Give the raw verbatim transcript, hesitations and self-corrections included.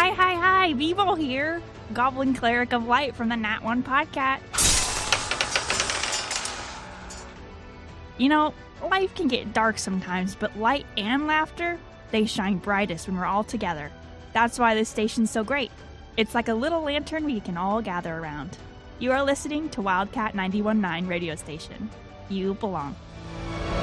Hi, hi, hi, Beeble here, Goblin Cleric of Light from the Nat one podcast. You know, life can get dark sometimes, but light and laughter, they shine brightest when we're all together. That's why this station's so great. It's like a little lantern we can all gather around. You are listening to Wildcat ninety-one point nine radio station. You belong.